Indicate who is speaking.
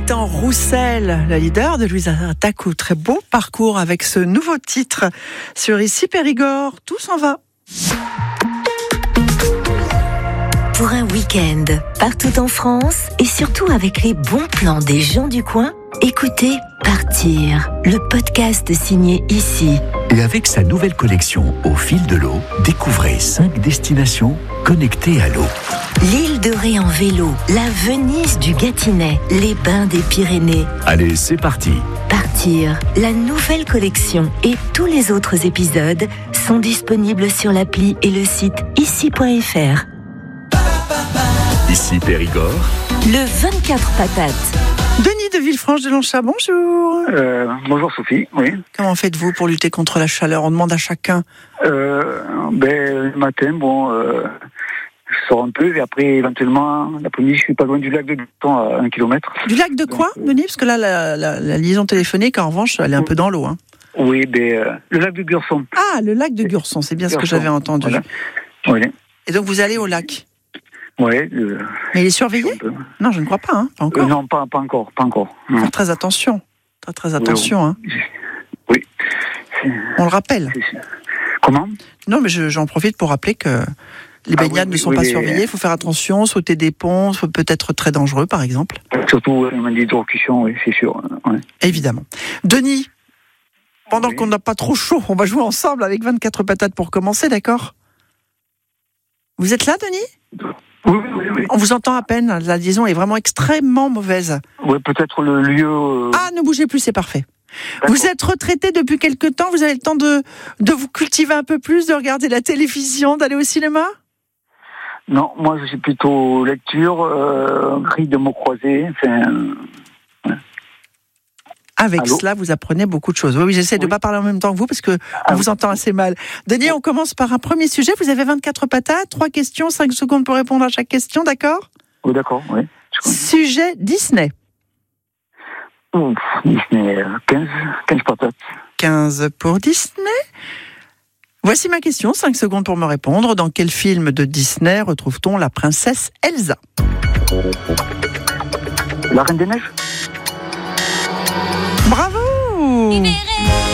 Speaker 1: Gaëtan Roussel, la leader de Louise Attaque, très beau parcours avec ce nouveau titre sur Ici Périgord, tout s'en va.
Speaker 2: Pour un week-end, partout en France et surtout avec les bons plans des gens du coin, écoutez Partir, le podcast signé Ici.
Speaker 3: Et avec sa nouvelle collection Au fil de l'eau, découvrez 5 destinations connectées à l'eau.
Speaker 2: L'île de Ré en vélo, la Venise du Gâtinais, les bains des Pyrénées.
Speaker 3: Allez, c'est parti.
Speaker 2: Partir, la nouvelle collection et tous les autres épisodes sont disponibles sur l'appli et le site ici.fr.
Speaker 3: Ici Périgord.
Speaker 2: Le 24 patates.
Speaker 1: Denis de Villefranche de Lonchat, bonjour.
Speaker 4: Bonjour Sophie, oui.
Speaker 1: Comment faites-vous pour lutter contre la chaleur? On demande à chacun.
Speaker 4: Le matin, je sors un peu et après, éventuellement, l'après-midi, je suis pas loin du lac de Guerson à 1 km.
Speaker 1: Du lac de quoi, Denis? Parce que là, la liaison téléphonique, en revanche, elle est un peu dans l'eau. Hein.
Speaker 4: Oui, le lac de Guerson.
Speaker 1: Ah, le lac de Gurson, c'est bien ce que j'avais entendu.
Speaker 4: Voilà. Oui.
Speaker 1: Et donc, vous allez au lac?
Speaker 4: Oui.
Speaker 1: Mais il est surveillé? Non, je ne crois pas, hein. Pas encore.
Speaker 4: Non, pas encore.
Speaker 1: Faire très attention. Très attention, hein.
Speaker 4: Oui.
Speaker 1: On le rappelle.
Speaker 4: Comment?
Speaker 1: Non, mais j'en profite pour rappeler que les baignades ne sont pas surveillées. Il faut faire attention, sauter des ponts, peut être très dangereux, par exemple.
Speaker 4: Surtout les maladies d'hydrocution, oui, c'est sûr. Ouais.
Speaker 1: Évidemment. Denis, pendant qu'on n'a pas trop chaud, on va jouer ensemble avec 24 patates pour commencer, d'accord? Vous êtes là, Denis?
Speaker 4: Oui.
Speaker 1: On vous entend à peine, la liaison est vraiment extrêmement mauvaise.
Speaker 4: Oui, peut-être le lieu...
Speaker 1: Ah, ne bougez plus, c'est parfait.
Speaker 4: D'accord.
Speaker 1: Vous êtes retraité depuis quelque temps, vous avez le temps de vous cultiver un peu plus, de regarder la télévision, d'aller au cinéma?
Speaker 4: Non, moi je suis plutôt lecture, grille de mots croisés,
Speaker 1: Avec
Speaker 4: Allô?
Speaker 1: cela, vous apprenez beaucoup de choses. Oui, j'essaie de ne pas parler en même temps que vous parce qu'on vous entend assez mal. Denis, on commence par un premier sujet. Vous avez 24 patates, 3 questions, 5 secondes pour répondre à chaque question, d'accord?
Speaker 4: Oui, d'accord, oui.
Speaker 1: Sujet Disney.
Speaker 4: Disney, 15 patates.
Speaker 1: 15 pour Disney. Voici ma question, 5 secondes pour me répondre. Dans quel film de Disney retrouve-t-on la princesse Elsa?
Speaker 4: La Reine des Neiges?
Speaker 1: Bravo!